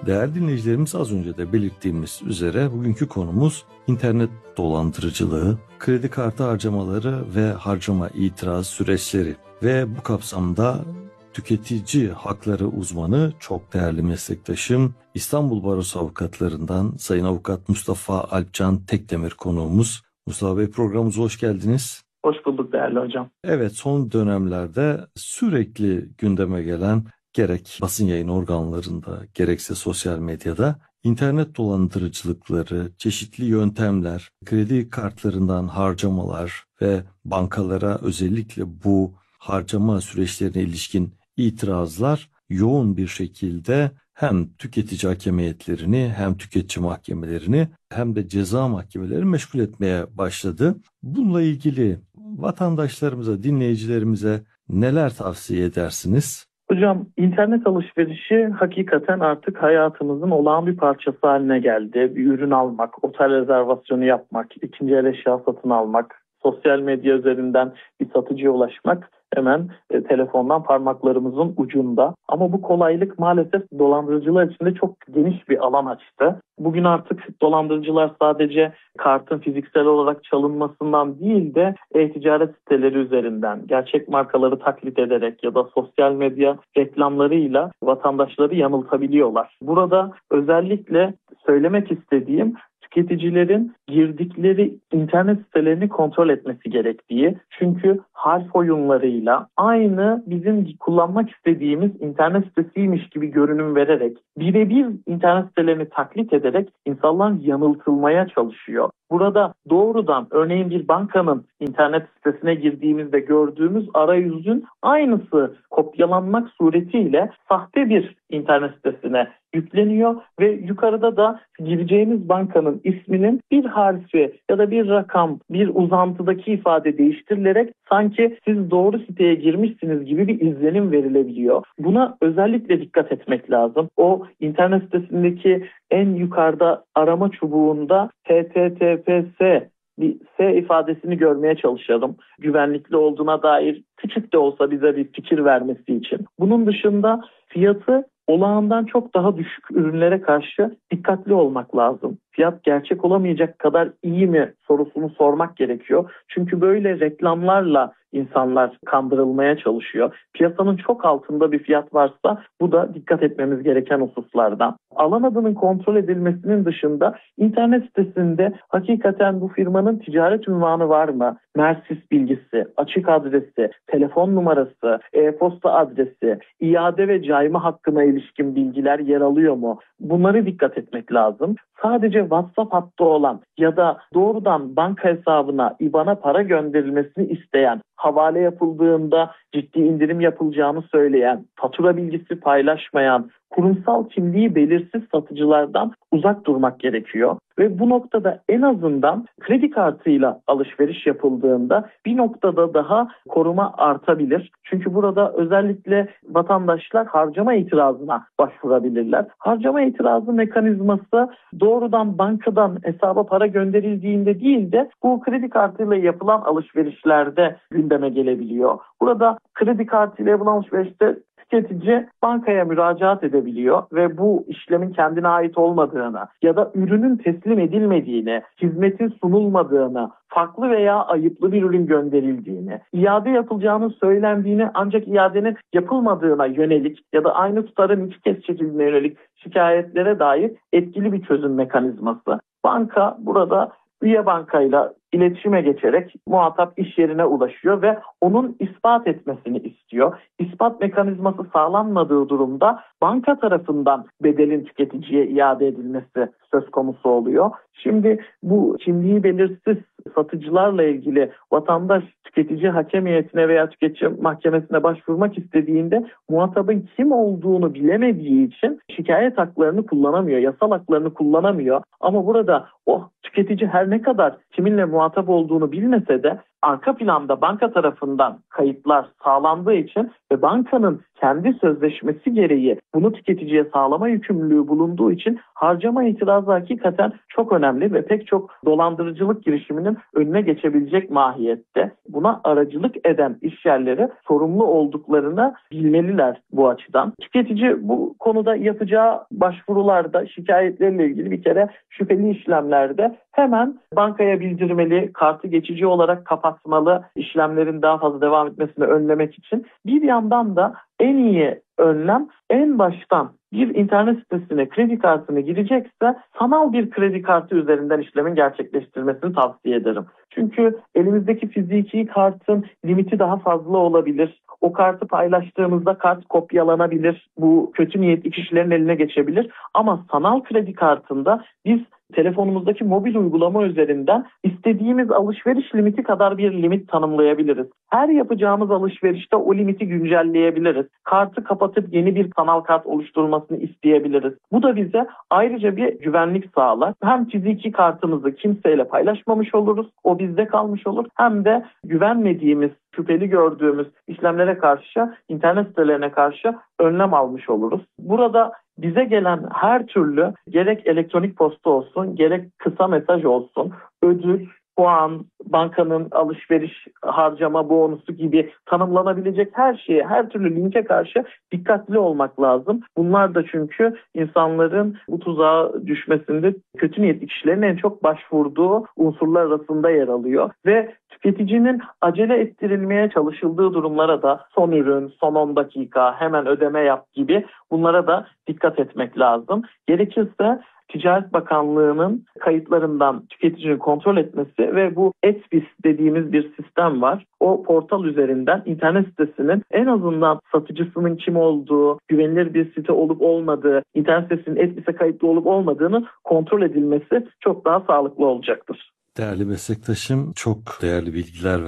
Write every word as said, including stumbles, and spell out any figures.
Değerli dinleyicilerimiz, az önce de belirttiğimiz üzere bugünkü konumuz internet dolandırıcılığı, kredi kartı harcamaları ve harcama itiraz süreçleri ve bu kapsamda tüketici hakları uzmanı, çok değerli meslektaşım, İstanbul Barosu Avukatlarından Sayın Avukat Mustafa Alpcan Tekdemir konuğumuz. Mustafa Bey, programımıza hoş geldiniz. Hoş bulduk değerli hocam. Evet, son dönemlerde sürekli gündeme gelen, gerek basın yayın organlarında gerekse sosyal medyada internet dolandırıcılıkları, çeşitli yöntemler, kredi kartlarından harcamalar ve bankalara özellikle bu harcama süreçlerine ilişkin itirazlar yoğun bir şekilde hem tüketici hakem heyetlerini hem tüketici mahkemelerini hem de ceza mahkemelerini meşgul etmeye başladı. Bununla ilgili vatandaşlarımıza, dinleyicilerimize neler tavsiye edersiniz? Hocam, internet alışverişi hakikaten artık hayatımızın olağan bir parçası haline geldi. Bir ürün almak, otel rezervasyonu yapmak, ikinci el eşya satın almak, sosyal medya üzerinden bir satıcıya ulaşmak hemen e, telefondan parmaklarımızın ucunda. Ama bu kolaylık maalesef dolandırıcılar için de çok geniş bir alan açtı. Bugün artık dolandırıcılar sadece kartın fiziksel olarak çalınmasından değil de e-ticaret siteleri üzerinden gerçek markaları taklit ederek ya da sosyal medya reklamlarıyla vatandaşları yanıltabiliyorlar. Burada özellikle söylemek istediğim, tüketicilerin girdikleri internet sitelerini kontrol etmesi gerektiği. Çünkü harf oyunlarıyla aynı bizim kullanmak istediğimiz internet sitesiymiş gibi görünüm vererek, birebir internet sitelerini taklit ederek insanlar yanıltılmaya çalışıyor. Burada doğrudan örneğin bir bankanın internet sitesine girdiğimizde gördüğümüz arayüzün aynısı kopyalanmak suretiyle sahte bir internet sitesine yükleniyor ve yukarıda da gireceğimiz bankanın isminin bir harfi ya da bir rakam, bir uzantıdaki ifade değiştirilerek sanki siz doğru siteye girmişsiniz gibi bir izlenim verilebiliyor. Buna özellikle dikkat etmek lazım. O internet sitesindeki en yukarıda arama çubuğunda H T T P S bir S ifadesini görmeye çalışalım. Güvenlikli olduğuna dair küçük de olsa bize bir fikir vermesi için. Bunun dışında fiyatı olağandan çok daha düşük ürünlere karşı dikkatli olmak lazım. Fiyat gerçek olamayacak kadar iyi mi sorusunu sormak gerekiyor. Çünkü böyle reklamlarla insanlar kandırılmaya çalışıyor. Piyasanın çok altında bir fiyat varsa bu da dikkat etmemiz gereken hususlardan. Alan adının kontrol edilmesinin dışında internet sitesinde hakikaten bu firmanın ticaret ünvanı var mı? Mersis bilgisi, açık adresi, telefon numarası, e-posta adresi, iade ve cayma hakkına ilişkin bilgiler yer alıyor mu? Bunlara dikkat etmek lazım. Sadece WhatsApp hattı olan ya da doğrudan banka hesabına, I B A N''a para gönderilmesini isteyen, havale yapıldığında ciddi indirim yapılacağını söyleyen, fatura bilgisi paylaşmayan, kurumsal kimliği belirsiz satıcılardan uzak durmak gerekiyor. Ve bu noktada en azından kredi kartıyla alışveriş yapıldığında bir noktada daha koruma artabilir. Çünkü burada özellikle vatandaşlar harcama itirazına başvurabilirler. Harcama itirazı mekanizması doğrudan bankadan hesaba para gönderildiğinde değil de bu kredi kartıyla yapılan alışverişlerde gündeme gelebiliyor. Burada kredi kartıyla yapılan alışverişte tüketici bankaya müracaat edebiliyor ve bu işlemin kendine ait olmadığını ya da ürünün teslim edilmediğini, hizmetin sunulmadığını, farklı veya ayıplı bir ürün gönderildiğini, iade yapılacağının söylendiğini ancak iadenin yapılmadığına yönelik ya da aynı tutarın iki kez çekildiğine yönelik şikayetlere dair etkili bir çözüm mekanizması. Banka burada üye bankayla iletişime geçerek muhatap iş yerine ulaşıyor ve onun ispat etmesini istiyor. İspat mekanizması sağlanmadığı durumda banka tarafından bedelin tüketiciye iade edilmesi söz konusu oluyor. Şimdi bu kimliği belirsiz satıcılarla ilgili vatandaş tüketici hakem heyetine veya tüketici mahkemesine başvurmak istediğinde muhatabın kim olduğunu bilemediği için şikayet haklarını kullanamıyor, yasal haklarını kullanamıyor. Ama burada o tüketici her ne kadar kiminle muhatap olduğunu bilmese de arka planda banka tarafından kayıtlar sağlandığı için ve bankanın kendi sözleşmesi gereği bunu tüketiciye sağlama yükümlülüğü bulunduğu için harcama itirazı hakikaten çok önemli ve pek çok dolandırıcılık girişiminin önüne geçebilecek mahiyette. Buna aracılık eden işyerleri sorumlu olduklarını bilmeliler bu açıdan. Tüketici bu konuda yapacağı başvurularda şikayetleriyle ilgili bir kere şüpheli işlemlerde hemen bankaya bildirmeli, kartı geçici olarak kapatmalı, işlemlerin daha fazla devam etmesini önlemek için. Bir yandan da en iyi önlem en baştan bir internet sitesine kredi kartını girecekse sanal bir kredi kartı üzerinden işlemin gerçekleştirilmesini tavsiye ederim. Çünkü elimizdeki fiziki kartın limiti daha fazla olabilir. O kartı paylaştığımızda kart kopyalanabilir. Bu kötü niyetli kişilerin eline geçebilir. Ama sanal kredi kartında biz telefonumuzdaki mobil uygulama üzerinden istediğimiz alışveriş limiti kadar bir limit tanımlayabiliriz. Her yapacağımız alışverişte o limiti güncelleyebiliriz. Kartı kapatıp yeni bir sanal kart oluşturulmasını isteyebiliriz. Bu da bize ayrıca bir güvenlik sağlar. Hem fiziki kartımızı kimseyle paylaşmamış oluruz, o bizde kalmış olur. Hem de güvenmediğimiz, şüpheli gördüğümüz işlemlere karşı, internet sitelerine karşı önlem almış oluruz. Burada bize gelen her türlü gerek elektronik posta olsun, gerek kısa mesaj olsun, ödül, puan, bankanın alışveriş harcama bonusu gibi tanımlanabilecek her şeye, her türlü linke karşı dikkatli olmak lazım. Bunlar da çünkü insanların bu tuzağa düşmesinde kötü niyetli kişilerin en çok başvurduğu unsurlar arasında yer alıyor. Ve tüketicinin acele ettirilmeye çalışıldığı durumlara da son ürün, son on dakika, hemen ödeme yap gibi bunlara da dikkat etmek lazım. Gerekirse Ticaret Bakanlığı'nın kayıtlarından tüketicinin kontrol etmesi ve bu Etbis dediğimiz bir sistem var. O portal üzerinden internet sitesinin en azından satıcısının kim olduğu, güvenilir bir site olup olmadığı, internet sitesinin Etbis'e kayıtlı olup olmadığını kontrol edilmesi çok daha sağlıklı olacaktır. Değerli meslektaşım, çok değerli bilgiler